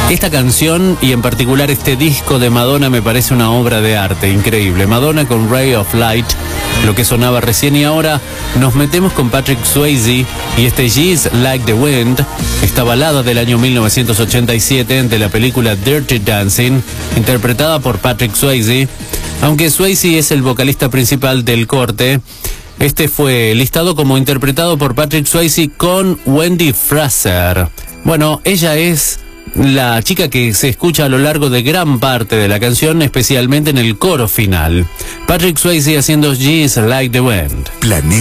Esta canción y en particular este disco de Madonna me parece una obra de arte increíble. Madonna con Ray of Light, lo que sonaba recién, y ahora nos metemos con Patrick Swayze y este She's Like the Wind, esta balada del año 1987 de la película Dirty Dancing, interpretada por Patrick Swayze. Aunque Swayze es el vocalista principal del corte, este fue listado como interpretado por Patrick Swayze con Wendy Fraser. Bueno, ella es la chica que se escucha a lo largo de gran parte de la canción, especialmente en el coro final. Patrick Swayze haciendo She's Like the Wind.